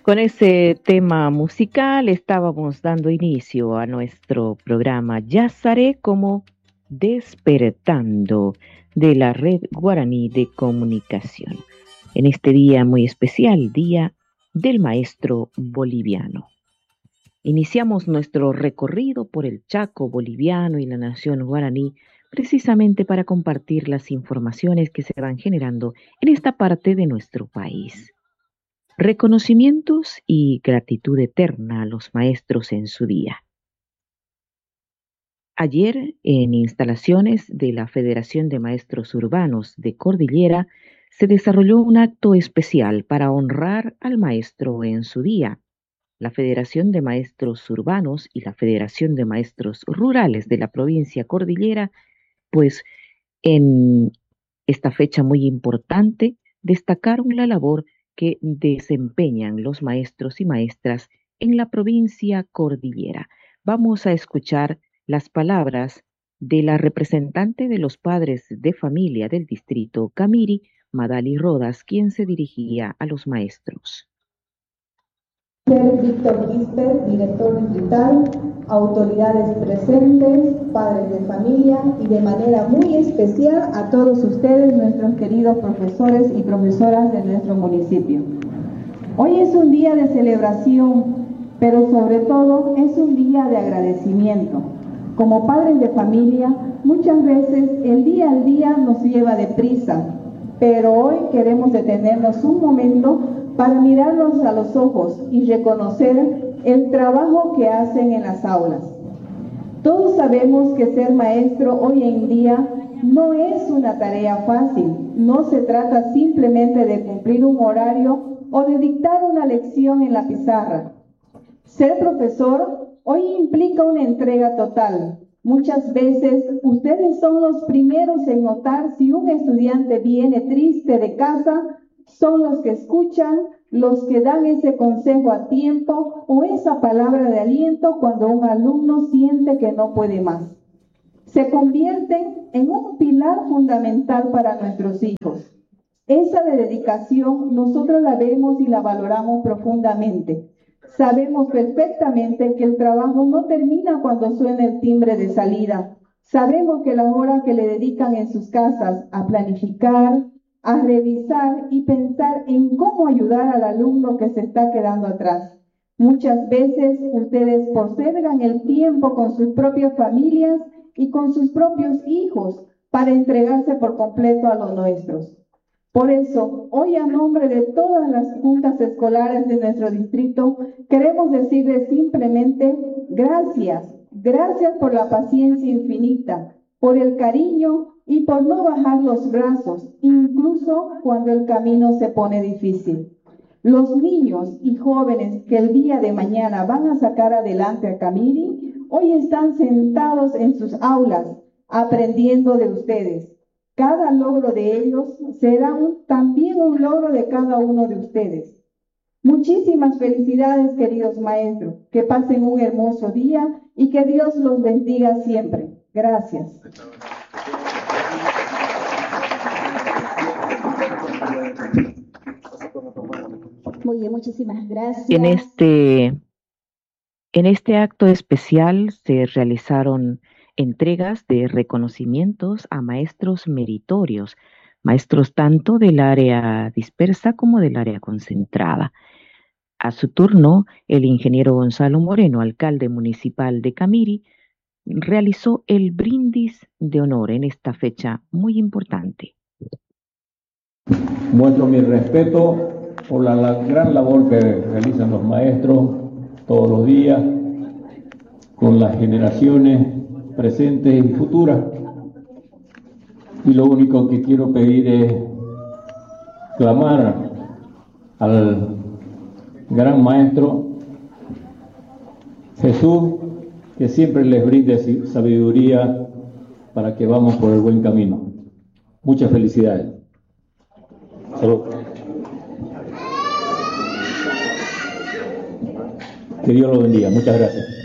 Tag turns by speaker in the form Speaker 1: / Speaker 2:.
Speaker 1: Con ese tema musical estábamos dando inicio a nuestro programa Yazaré como Despertando de la Red Guaraní de Comunicación. En este día muy especial, Día del Maestro Boliviano. Iniciamos nuestro recorrido por el Chaco boliviano y la nación guaraní precisamente para compartir las informaciones que se van generando en esta parte de nuestro país. Reconocimientos y gratitud eterna a los maestros en su día. Ayer, en instalaciones de la Federación de Maestros Urbanos de Cordillera, se desarrolló un acto especial para honrar al maestro en su día. La Federación de Maestros Urbanos y la Federación de Maestros Rurales de la provincia Cordillera, pues en esta fecha muy importante, destacaron la labor que desempeñan los maestros y maestras en la provincia Cordillera. Vamos a escuchar las palabras de la representante de los padres de familia del distrito Camiri, Madali Rodas, quien se dirigía a los maestros.
Speaker 2: Víctor Quispe, director distrital, autoridades presentes, padres de familia y de manera muy especial a todos ustedes, nuestros queridos profesores y profesoras de nuestro municipio. Hoy es un día de celebración, pero sobre todo es un día de agradecimiento. Como padres de familia, muchas veces el día al día nos lleva deprisa, pero hoy queremos detenernos un momento para mirarnos a los ojos y reconocer el trabajo que hacen en las aulas. Todos sabemos que ser maestro hoy en día no es una tarea fácil, no se trata simplemente de cumplir un horario o de dictar una lección en la pizarra. Ser profesor hoy implica una entrega total. Muchas veces ustedes son los primeros en notar si un estudiante viene triste de casa, son los que escuchan, los que dan ese consejo a tiempo o esa palabra de aliento cuando un alumno siente que no puede más. Se convierten en un pilar fundamental para nuestros hijos. Esa dedicación nosotros la vemos y la valoramos profundamente. Sabemos perfectamente que el trabajo no termina cuando suena el timbre de salida. Sabemos que las horas que le dedican en sus casas a planificar, a revisar y pensar en cómo ayudar al alumno que se está quedando atrás. Muchas veces ustedes postergan el tiempo con sus propias familias y con sus propios hijos para entregarse por completo a los nuestros. Por eso, hoy a nombre de todas las juntas escolares de nuestro distrito, queremos decirles simplemente gracias. Gracias por la paciencia infinita, por el cariño y por no bajar los brazos, incluso cuando el camino se pone difícil. Los niños y jóvenes que el día de mañana van a sacar adelante a Camiri, hoy están sentados en sus aulas, aprendiendo de ustedes. Cada logro de ellos será también un logro de cada uno de ustedes. Muchísimas felicidades, queridos maestros. Que pasen un hermoso día y que Dios los bendiga siempre. Gracias.
Speaker 3: Muy bien, muchísimas gracias.
Speaker 1: En este acto especial se realizaron entregas de reconocimientos a maestros meritorios, maestros tanto del área dispersa como del área concentrada. A su turno, el ingeniero Gonzalo Moreno, alcalde municipal de Camiri, realizó el brindis de honor en esta fecha muy importante.
Speaker 4: Muestro mi respeto por la gran labor que realizan los maestros todos los días con las generaciones presentes y futuras. Y lo único que quiero pedir es clamar al gran maestro Jesús que siempre les brinde sabiduría para que vamos por el buen camino. Muchas felicidades. Salud. Que Dios lo bendiga. Muchas gracias.